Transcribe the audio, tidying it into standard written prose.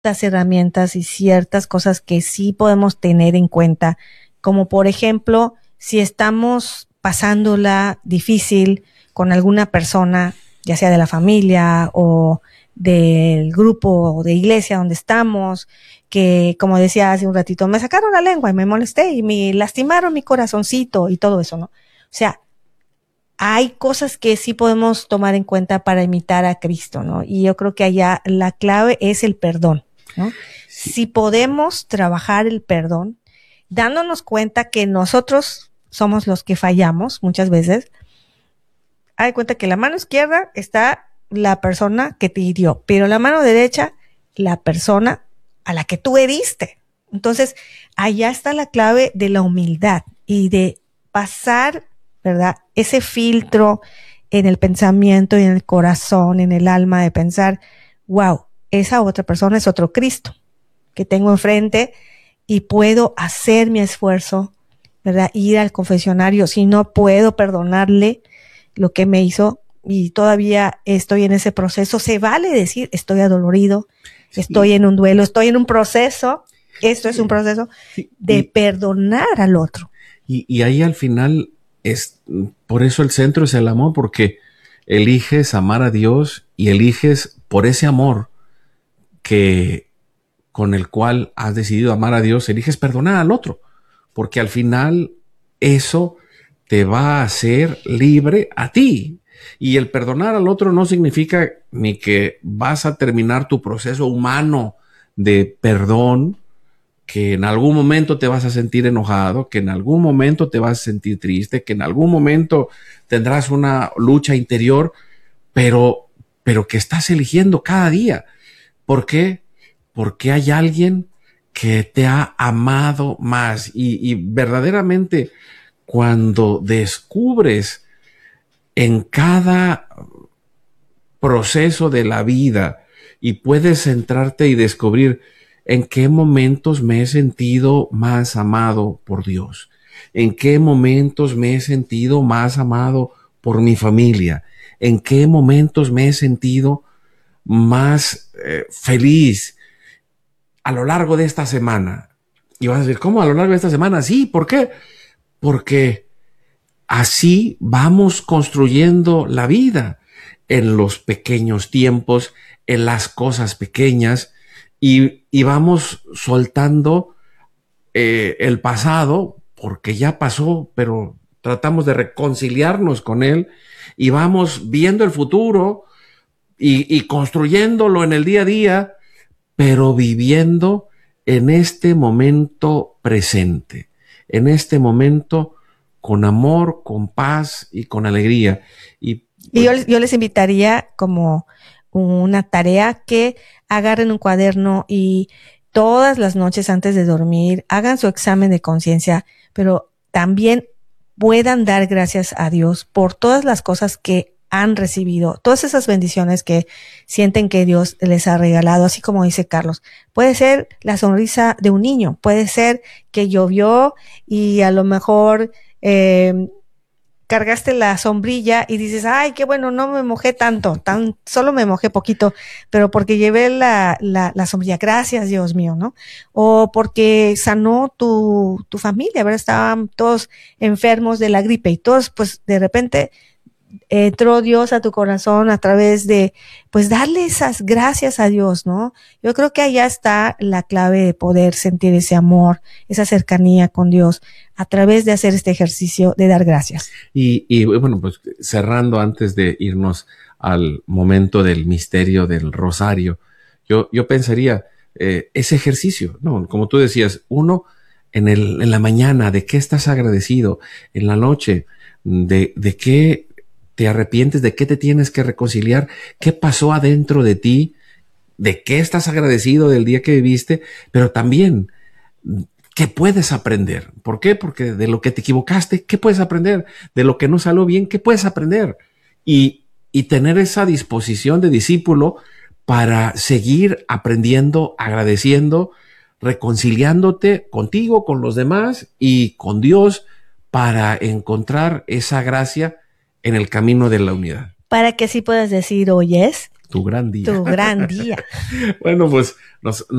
herramientas y ciertas cosas que sí podemos tener en cuenta, como por ejemplo, si estamos pasándola difícil con alguna persona, ya sea de la familia o del grupo de iglesia donde estamos, que como decía hace un ratito, me sacaron la lengua y me molesté y me lastimaron mi corazoncito y todo eso, ¿no? O sea, hay cosas que sí podemos tomar en cuenta para imitar a Cristo, ¿no? Y yo creo que allá la clave es el perdón, ¿no? Sí. Si podemos trabajar el perdón, dándonos cuenta que nosotros somos los que fallamos muchas veces, hay cuenta que la mano izquierda está la persona que te hirió, pero la mano derecha, la persona a la que tú heriste. Entonces, allá está la clave de la humildad y de pasar, ¿verdad? Ese filtro en el pensamiento y en el corazón, en el alma, de pensar, wow, esa otra persona es otro Cristo que tengo enfrente y puedo hacer mi esfuerzo, ¿verdad? Ir al confesionario, si no puedo perdonarle lo que me hizo y todavía estoy en ese proceso, se vale decir, estoy adolorido, estoy en un duelo, estoy en un proceso, esto es un proceso de perdonar al otro. Y ahí al final, por eso el centro es el amor, porque eliges amar a Dios y eliges por ese amor con el cual has decidido amar a Dios, eliges perdonar al otro, porque al final eso te va a hacer libre a ti. Y el perdonar al otro no significa ni que vas a terminar tu proceso humano de perdón, que en algún momento te vas a sentir enojado, que en algún momento te vas a sentir triste, que en algún momento tendrás una lucha interior, pero que estás eligiendo cada día. ¿Por qué? Porque hay alguien que te ha amado más y verdaderamente cuando descubres en cada proceso de la vida y puedes centrarte y descubrir en qué momentos me he sentido más amado por Dios, en qué momentos me he sentido más amado por mi familia, en qué momentos me he sentido más feliz a lo largo de esta semana. Y vas a decir, ¿cómo a lo largo de esta semana? Sí, ¿por qué? Porque así vamos construyendo la vida en los pequeños tiempos, en las cosas pequeñas, y vamos soltando el pasado, porque ya pasó, pero tratamos de reconciliarnos con él, y vamos viendo el futuro y construyéndolo en el día a día, pero viviendo en este momento presente, en este momento con amor, con paz y con alegría. Y yo les invitaría como una tarea que agarren un cuaderno y todas las noches antes de dormir hagan su examen de conciencia, pero también puedan dar gracias a Dios por todas las cosas que han recibido, todas esas bendiciones que sienten que Dios les ha regalado, así como dice Carlos. Puede ser la sonrisa de un niño, puede ser que llovió y a lo mejor cargaste la sombrilla y dices, ay, qué bueno, no me mojé tanto, solo me mojé poquito, pero porque llevé la sombrilla, gracias Dios mío, ¿no? O porque sanó tu familia, ¿verdad? Estaban todos enfermos de la gripe y todos, pues, de repente entró Dios a tu corazón a través de, pues, darle esas gracias a Dios, ¿no? Yo creo que allá está la clave de poder sentir ese amor, esa cercanía con Dios, a través de hacer este ejercicio de dar gracias. Y bueno, pues cerrando antes de irnos al momento del misterio del rosario, yo pensaría ese ejercicio, ¿no? Como tú decías, uno en la mañana, ¿de qué estás agradecido? En la noche, ¿de qué te arrepientes? ¿De qué te tienes que reconciliar? ¿Qué pasó adentro de ti? ¿De qué estás agradecido del día que viviste? Pero también, ¿qué puedes aprender? ¿Por qué? Porque de lo que te equivocaste, ¿qué puedes aprender? De lo que no salió bien, ¿qué puedes aprender? Y tener esa disposición de discípulo para seguir aprendiendo, agradeciendo, reconciliándote contigo, con los demás y con Dios para encontrar esa gracia en el camino de la unidad. Para que así puedas decir, oh yes, Tu gran día. Tu gran día. Bueno, pues nos